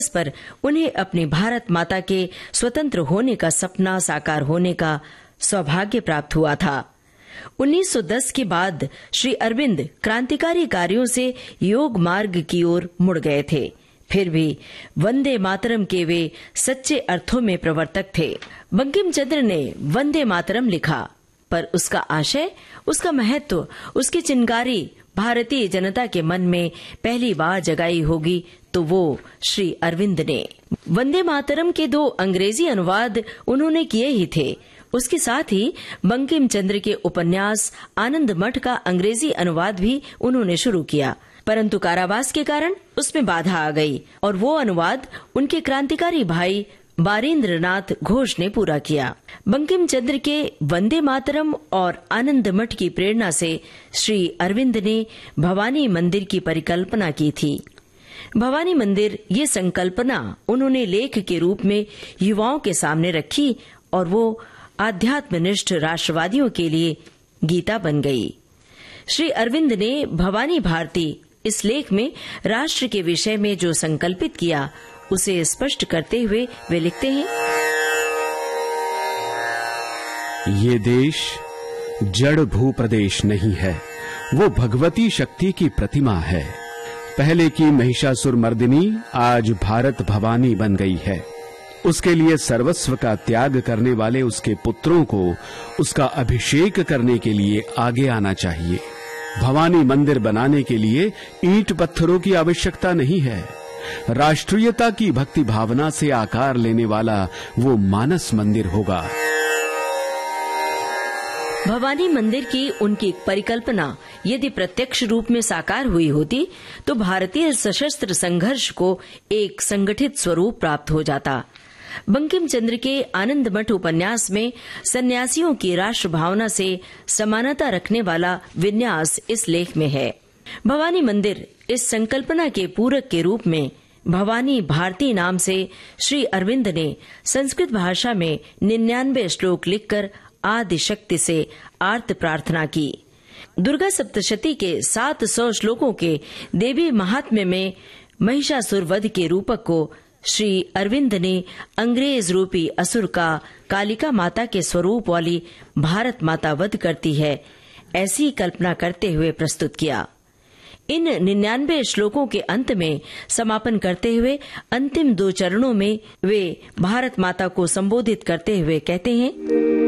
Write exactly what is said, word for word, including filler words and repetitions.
इस पर उन्हें अपनी भारत माता के स्वतंत्र होने का सपना साकार होने का सौभाग्य प्राप्त हुआ था। उन्नीस सौ दस के बाद श्री अरविंद क्रांतिकारी कार्यों से योग मार्ग की ओर मुड़ गए थे। फिर भी वंदे मातरम के वे सच्चे अर्थों में प्रवर्तक थे। बंकिम चंद्र ने वंदे मातरम लिखा, पर उसका आशय, उसका महत्व, उसकी चिनगारी भारतीय जनता के मन में पहली बार जगाई होगी तो वो श्री अरविंद ने। वंदे मातरम के दो अंग्रेजी अनुवाद उन्होंने किए ही थे। उसके साथ ही बंकिम चंद्र के उपन्यास आनंद मठ का अंग्रेजी अनुवाद भी उन्होंने शुरू किया, परंतु कारावास के कारण उसमें बाधा आ गई और वो अनुवाद उनके क्रांतिकारी भाई बारेंद्र नाथ घोष ने पूरा किया। बंकिम चंद्र के वंदे मातरम और आनंद मठ की प्रेरणा से श्री अरविंद ने भवानी मंदिर की परिकल्पना की थी। भवानी मंदिर ये संकल्पना उन्होंने लेख के रूप में युवाओं के सामने रखी और वो आध्यात्मनिष्ठ राष्ट्रवादियों के लिए गीता बन गई। श्री अरविंद ने भवानी भारती इस लेख में राष्ट्र के विषय में जो संकल्पित किया उसे स्पष्ट करते हुए वे लिखते हैं, ये देश जड़ भू प्रदेश नहीं है, वो भगवती शक्ति की प्रतिमा है। पहले की महिषासुर मर्दिनी आज भारत भवानी बन गई है। उसके लिए सर्वस्व का त्याग करने वाले उसके पुत्रों को उसका अभिषेक करने के लिए आगे आना चाहिए। भवानी मंदिर बनाने के लिए ईंट पत्थरों की आवश्यकता नहीं है। राष्ट्रीयता की भक्ति भावना से आकार लेने वाला वो मानस मंदिर होगा। भवानी मंदिर की उनकी परिकल्पना यदि प्रत्यक्ष रूप में साकार हुई होती तो भारतीय सशस्त्र संघर्ष को एक संगठित स्वरूप प्राप्त हो जाता। बंकिम चंद्र के आनंद मठ उपन्यास में सन्यासियों की राष्ट्र भावना से समानता रखने वाला विन्यास इस लेख में है। भवानी मंदिर इस संकल्पना के पूरक के रूप में भवानी भारती नाम से श्री अरविंद ने संस्कृत भाषा में निन्यानवे श्लोक लिखकर आदि शक्ति से आर्त प्रार्थना की। दुर्गा सप्तशती के सात सौ श्लोकों के देवी महात्म्य में महिषासुर वध के रूपक को श्री अरविंद ने अंग्रेज रूपी असुर का कालिका माता के स्वरूप वाली भारत माता वध करती है, ऐसी कल्पना करते हुए प्रस्तुत किया। इन निन्यानवे श्लोकों के अंत में समापन करते हुए अंतिम दो चरणों में वे भारत माता को संबोधित करते हुए कहते हैं,